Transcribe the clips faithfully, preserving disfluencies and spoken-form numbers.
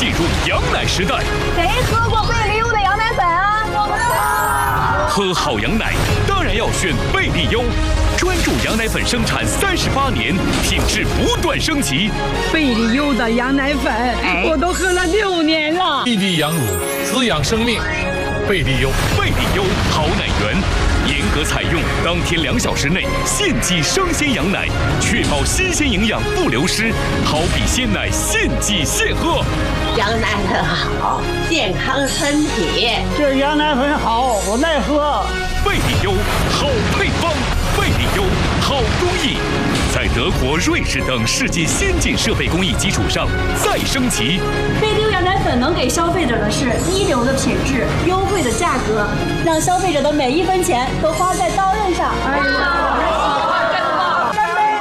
进入羊奶时代。 谁喝过贝利优的羊奶粉啊？我们喝好羊奶当然要选贝利优，专注羊奶粉生产三十八年，品质不断升级。 贝利优的羊奶粉，哎、我都喝了六年了。 滴滴羊乳，滋养生命。贝利优， 贝利优好奶源，严格采用当天两小时内现挤生鲜羊奶，确保新鲜营养不流失，好比鲜奶现挤现喝。 羊奶粉好，健康身体。 这羊奶粉好，我爱喝。 贝利优好配方，贝利优好工艺，在德国、瑞士等世界先进设备工艺基础上再升级。 贝利优羊奶粉能给消费者的是一流的品质、优惠的价格，让消费者的每一分钱都花在刀刃上。哎呀，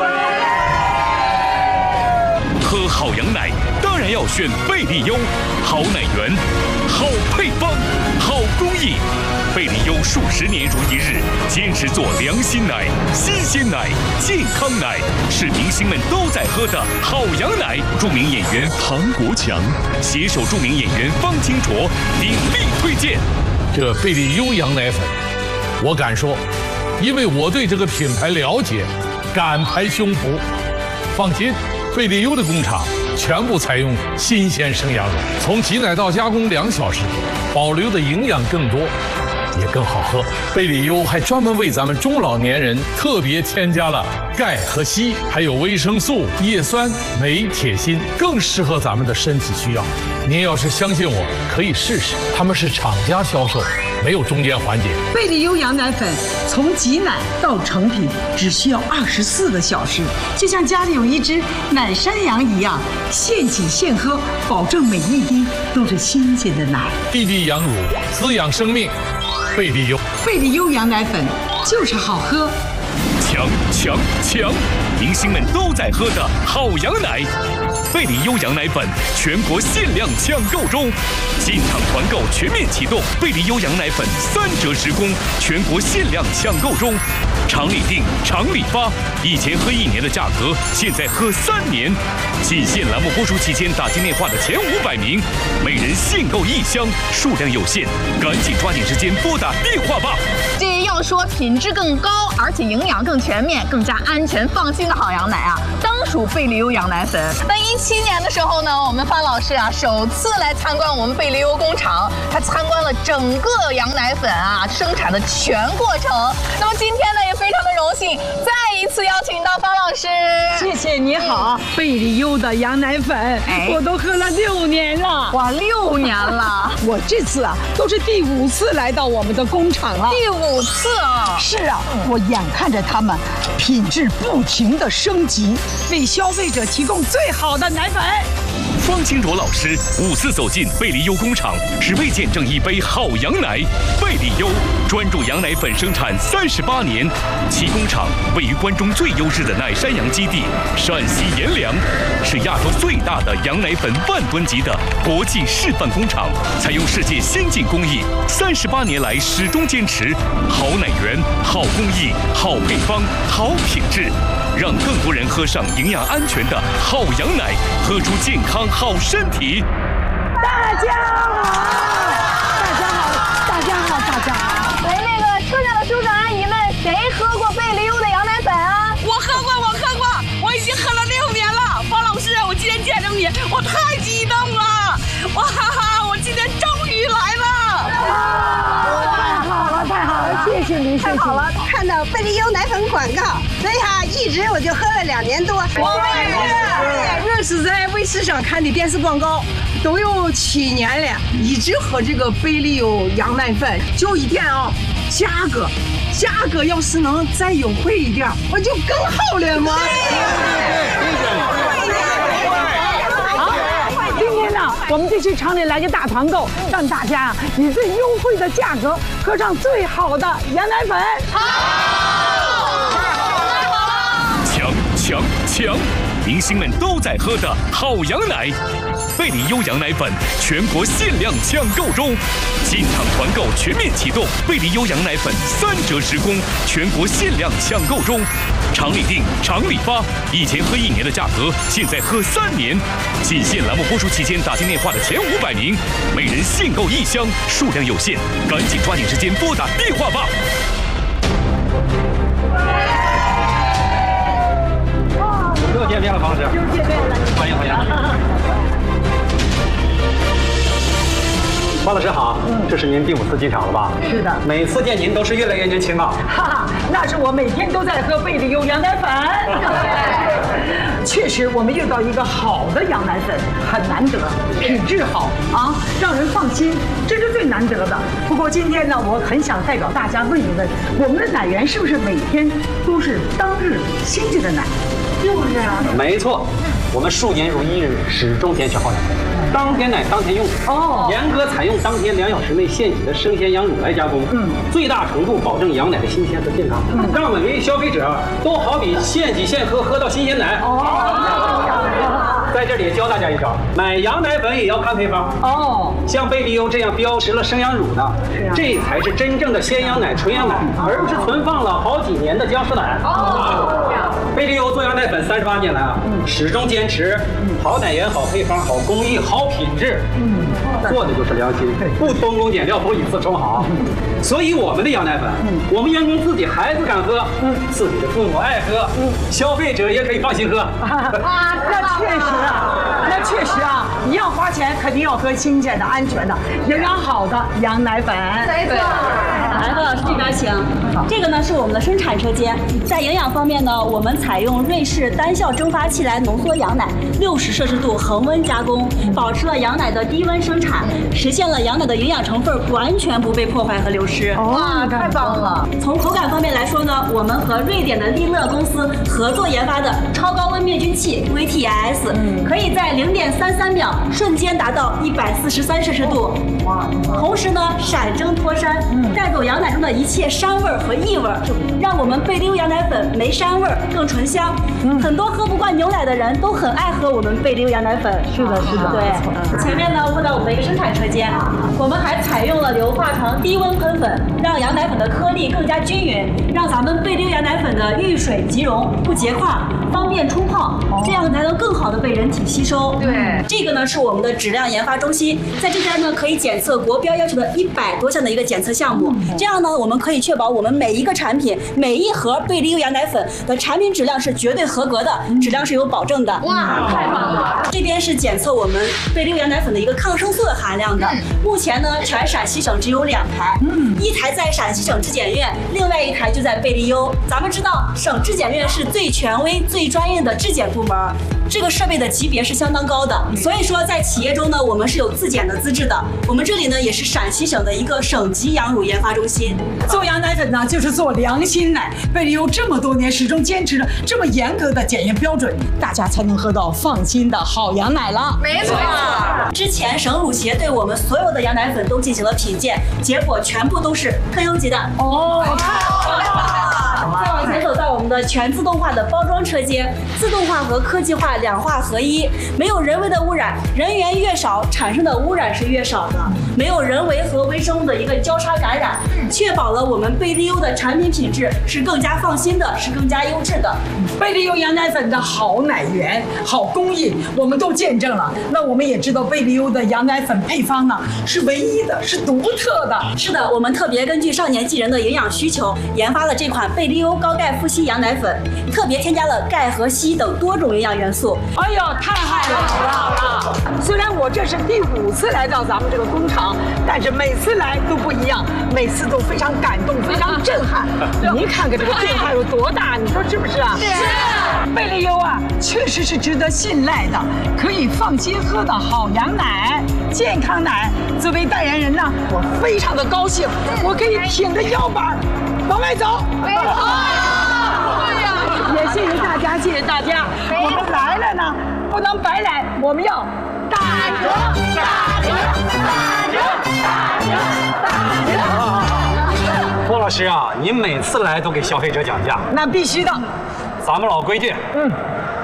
喝好羊奶当然要选贝利优，好奶源，好配方，好工艺。贝利优数十年如一日，坚持做良心奶、新鲜奶、健康奶，是明星们都在喝的好羊奶。著名演员唐国强携手著名演员方清卓鼎力推荐这贝利优羊奶粉。我敢说，因为我对这个品牌了解，敢拍胸脯。放心，贝利优的工厂全部采用新鲜生羊乳，从挤奶到加工两小时，保留的营养更多，也更好喝。贝利优还专门为咱们中老年人特别添加了钙和硒，还有维生素、叶酸、镁、铁、锌，更适合咱们的身体需要。您要是相信我，可以试试，他们是厂家销售，没有中间环节。 贝利优羊奶粉从挤奶到成品只需要二十四个小时，就像家里有一只奶山羊一样，现挤现喝，保证每一滴都是新鲜的奶。 滴滴羊乳，滋养生命。贝利优， 贝利优羊奶粉就是好喝。 强强强！明星们都在喝的好羊奶，贝利优羊奶粉全国限量抢购中，进场团购全面启动，贝利优羊奶粉三折十供，全国限量抢购中，厂里订，厂里发，以前喝一年的价格，现在喝三年。仅限栏目播出期间打进电话的前五百名，每人限购一箱，数量有限，赶紧抓紧时间拨打电话吧。 这要说品质更高，而且营养更全面、更加安全放心的好羊奶啊，当属贝利优羊奶粉。那一七年的时候呢，我们方老师啊首次来参观我们贝利优工厂，他参观了整个羊奶粉啊生产的全过程。那么今天呢，也非常的荣幸，再一次邀请到方老师。 谢谢你好，嗯、贝利优的羊奶粉，哎、我都喝了六年了。 哇，六年了！ 我这次啊都是第五次来到我们的工厂了。 第五次啊！ 是啊，我眼看着他们品质不停的升级，为消费者提供最好的奶粉。 方清卓老师五次走进贝利优工厂，只为见证一杯好羊奶。贝利优专注羊奶粉生产三十八年，其工厂位于关中最优质的奶山羊基地陕西阎良，是亚洲最大的羊奶粉万吨级的国际示范工厂，采用世界先进工艺，三十八年来始终坚持好奶源、好工艺、好配方、好品质，让更多人喝上营养安全的好羊奶，喝出健康好身体。 大家好，大家好，大家好，大家好。 喂，那个车上的叔叔阿姨们，谁喝过贝利优的羊奶粉啊？ 我喝过，我喝过，我已经喝了六年了。方老师，我今天见着你，我太激动了！哇哈哈，我今天终于来了！ 太好了，太好了，谢谢您， 太好了！看到贝利优奶粉广告，所以哈，一直我就喝了两年多。 我也是，我是在卫视上看的电视广告，都有七年了，一直喝这个贝利优羊奶粉。就一点啊，价格，价格要是能再优惠一点，我就更好了嘛。 我们就去厂里来个大团购，让大家啊以最优惠的价格喝上最好的羊奶粉。 好，太好了！强强强！ 明星们都在喝的好羊奶。贝利优羊奶粉全国限量抢购中，进场团购全面启动，贝利优羊奶粉三折时供，全国限量抢购中。厂里定，厂里发，以前喝一年的价格，现在喝三年。仅限栏目播出期间打进电话的前五百名，每人限购一箱，数量有限，赶紧抓紧时间拨打电话吧。 又见面了，方老师。 又见面了， 欢迎欢迎。方老师好，嗯，这是您第五次进场了吧？ 是的。 每次见您都是越来越年轻了。 哈哈，那是我每天都在喝贝利优羊奶粉。确实，我们遇到一个好的羊奶粉很难得，品质好啊，让人放心，这是最难得的。不过今天呢，我很想代表大家问一问，我们的奶源是不是每天都是当日新鲜的奶？就是啊。 没错，我们数年如一日，始终坚持好奶。当天奶当天用，哦，严格采用当天两小时内现挤的生鲜羊乳来加工，嗯，最大程度保证羊奶的新鲜和健康，嗯，让每位消费者都好比现挤现喝，喝到新鲜奶。哦，在这里教大家一招，买羊奶粉也要看配方。哦，像贝利优这样标识了生羊乳的，这才是真正的鲜羊奶、纯羊奶，而不是存放了好几年的僵尸奶。哦，贝利优做羊奶粉三十八年来啊，始终坚持好奶源、好配方、好工艺、好品质，嗯，做的就是良心，不偷工减料，不以次充好。所以我们的羊奶粉，我们员工自己孩子敢喝，嗯，自己的父母爱喝，嗯，消费者也可以放心喝。 啊，那确实啊，那确实啊，一样花钱，肯定要喝新鲜的、安全的、营养好的羊奶粉。 没错。来，何老师这边请。这个呢是我们的生产车间，在营养方面呢，我们采用瑞士单效蒸发器来浓缩羊奶，六十摄氏度恒温加工，保持了羊奶的低温生产，实现了羊奶的营养成分完全不被破坏和流失。 哇，太棒了！ 从口感方面来说呢，我们和瑞典的利乐公司合作研发的超高温灭菌器 V T I S， 可以在零点三三秒瞬间达到一百四十三摄氏度。哇！同时呢，闪蒸脱膻，带走羊奶中的一切膻味和异味，让我们贝利优羊奶粉没膻味更醇香。很多喝不惯牛奶的人都很爱喝我们贝利优羊奶粉。 是的，是的。 对，前面呢问到我们的一个生产车间，我们还采用了硫化床低温喷粉，让羊奶粉的颗粒更加均匀，让咱们贝利优羊奶粉的遇水即溶，不结块，方便冲泡，这样才能更好的被人体吸收。 对， 这个呢是我们的质量研发中心，在这边呢可以检测国标要求的一百多项的一个检测项目，这样呢我们可以确保我们每一个产品、每一盒贝利优羊奶粉的产品质量是绝对合格的，质量是有保证的。 哇，太棒了！ 这边是检测我们贝利优羊奶粉的一个抗生素的含量的，目前呢全陕西省只有两台，一台在陕西省质检院，另外一台就在贝利优。咱们知道省质检院是最权威、最专业的质检部门，这个设备的级别是相当高的，所以说在企业中呢，我们是有自检的资质的。我们这里呢也是陕西省的一个省级羊乳研发中心。 做羊奶粉呢，就是做良心奶。贝利优这么多年始终坚持着这么严格的检验标准，大家才能喝到放心的好羊奶了。 没错。 之前省乳协对我们所有的羊奶粉都进行了品鉴，结果全部都是特优级的。哦，太好了！再往前走到我们的全自动化的包装车间，自动化和科技化两化合一，没有人为的污染，人员越少，产生的污染是越少的，没有人为和微生物的一个交叉感染，确保了我们贝利优的产品品质是更加放心的，是更加优质的。 贝利优羊奶粉的好奶源、好工艺，我们都见证了。那我们也知道贝利优的羊奶粉配方呢是唯一的，是独特的。 是的，我们特别根据少年纪人的营养需求，研发了这款贝利优高钙富硒羊奶粉，特别添加了钙和硒等多种营养元素。 哎呦，太好了！虽然我这是第五次来到咱们这个工厂，但是每次来都不一样，每次都非常感动，非常震撼。您看看这个变化有多大，你说是不是啊？是。贝利优啊，确实是值得信赖的，可以放心喝的好羊奶、健康奶。作为代言人呢，我非常的高兴，我可以挺着腰板往外走。没错。对呀。也谢谢大家，谢谢大家。我们来了呢，不能白来，我们要打折，打折，打折，打折，打折。 郭老师啊，您每次来都给消费者讲价， 那必须的。 咱们老规矩，嗯，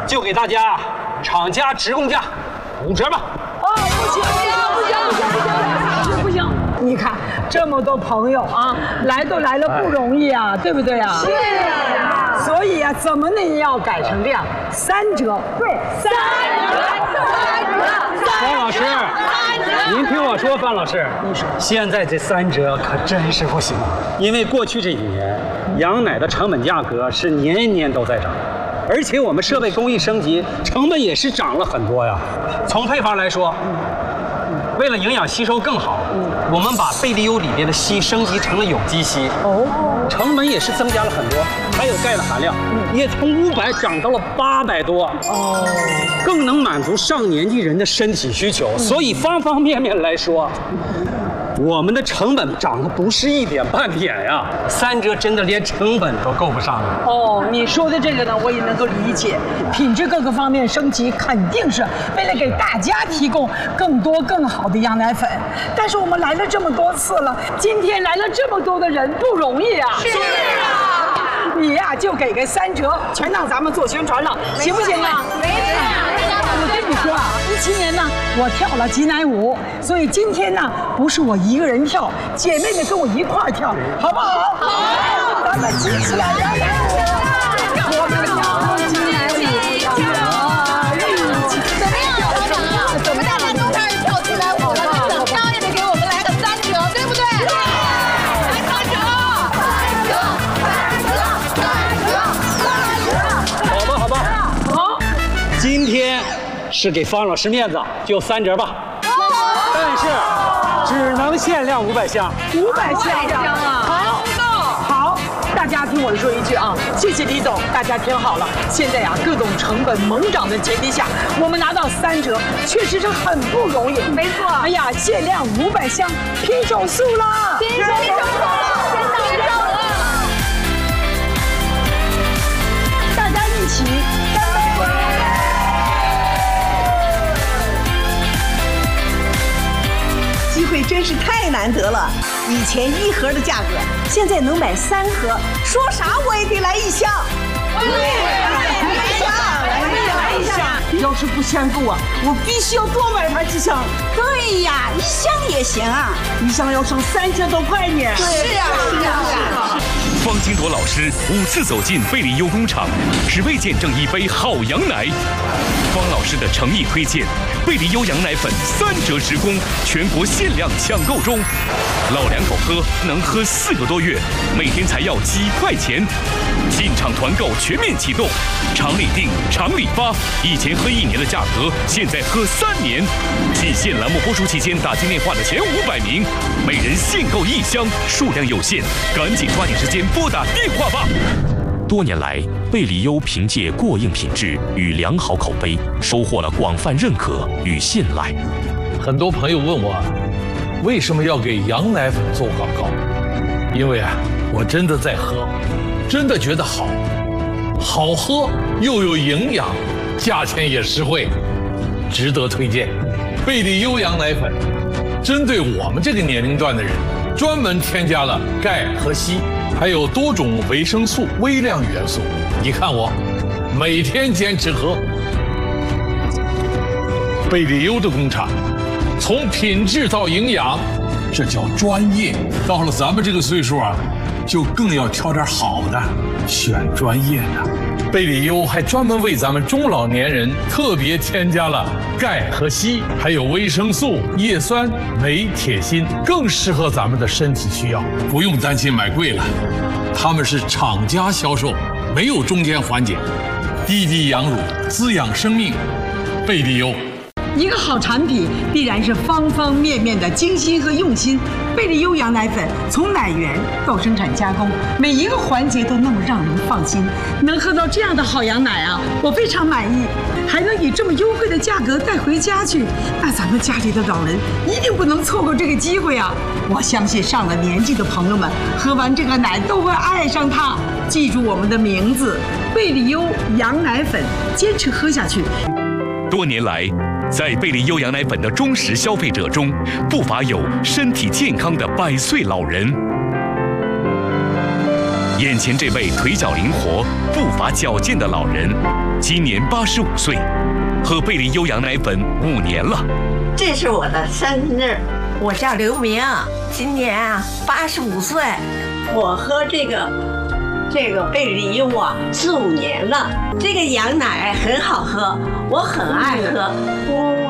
就给大家厂家直供价五折吧。 哦，不行不行不行不行不行不行！你看这么多朋友啊，来都来了不容易啊，对不对啊？是啊。所以啊，怎么呢也要改成这样，三折。对，三折，三折。 方老师，您听我说，范老师，你说现在这三折可真是不行，因为过去这几年羊奶的成本价格是年年都在涨。而且我们设备工艺升级，成本也是涨了很多呀。从配方来说，为了营养吸收更好，我们把贝利优里边的硒升级成了有机硒，哦，成本也是增加了很多。还有钙的含量，也从五百涨到了八百多，哦，更能满足上年纪人的身体需求。所以方方面面来说，我们的成本涨得不是一点半点呀，三折真的连成本都够不上了。 哦，你说的这个呢，我也能够理解，品质各个方面升级，肯定是为了给大家提供更多更好的羊奶粉。但是我们来了这么多次了，今天来了这么多的人，不容易啊。是啊。你呀、啊，就给个三折，全当咱们做宣传了，行不行啊？没事。我跟你说啊，一七年呢，我跳了挤奶舞，所以今天呢，不是我一个人跳，姐妹们跟我一块儿跳，好不好？好，咱们挤起来，羊奶舞，我们跳挤奶舞， 怎么样，校长啊？我们大家都开始跳挤奶舞了，那怎么着也得给我们来个三折，对不对？对，来三折，三折，三折，三折， 好吧，好吧，好，今天是给方老师面子，就三折吧。但是只能限量五百箱， 五百箱啊！好，好，大家听我说一句啊，谢谢李总，大家听好了，现在呀、啊，各种成本猛涨的前提下，我们拿到三折，确实是很不容易。没错。哎呀，限量五百箱，拼手速了，拼手速了，先到先到了，大家一起干杯！ 机会真是太难得了，以前一盒的价格，现在能买三盒，说啥我也得来一箱。对，来一箱，来一箱。 要是不嫌够啊，我必须要多买它几箱。 对呀，一箱也行啊， 一箱要省三千多块呢。 是啊，是啊，是啊。 方金铎老师五次走进贝利优工厂，只为见证一杯好羊奶。方老师的诚意推荐，贝利优羊奶粉三折直供，全国限量抢购中。老两口喝能喝四个多月，每天才要几块钱。进场团购全面启动，厂里订，厂里发。以前喝一年的价格，现在喝三年。季限栏目播出期间打进电话的前五百名，每人限购一箱，数量有限，赶紧抓紧时间拨打电话吧。多年来，贝利优凭借过硬品质与良好口碑，收获了广泛认可与信赖。 很多朋友问我，为什么要给羊奶粉做广告？因为啊，我真的在喝，真的觉得好，好喝又有营养，价钱也实惠，值得推荐。贝利优羊奶粉针对我们这个年龄段的人，专门添加了钙和硒，还有多种维生素、微量元素。你看我，每天坚持喝。贝利优的工厂，从品质到营养，这叫专业。到了咱们这个岁数啊，就更要挑点好的，选专业的。贝利优还专门为咱们中老年人特别添加了钙和硒，还有维生素、叶酸、镁、铁、锌，更适合咱们的身体需要，不用担心买贵了。他们是厂家销售，没有中间环节，滴滴养乳，滋养生命。贝利优。 一个好产品必然是方方面面的精心和用心。贝利优羊奶粉从奶源到生产加工，每一个环节都那么让人放心。能喝到这样的好羊奶啊，我非常满意。还能以这么优惠的价格带回家去，那咱们家里的老人一定不能错过这个机会啊！我相信上了年纪的朋友们喝完这个奶都会爱上它。记住我们的名字，贝利优羊奶粉，坚持喝下去。 多年来，在贝利优羊奶粉的忠实消费者中，不乏有身体健康的百岁老人。 眼前这位腿脚灵活、步伐矫健的老人，今年八十五岁，喝贝利优羊奶粉五年了。 这是我的生日，我叫刘明，今年啊八十五岁。我喝这个这个贝利优啊四五年了，这个羊奶很好喝，我很爱喝。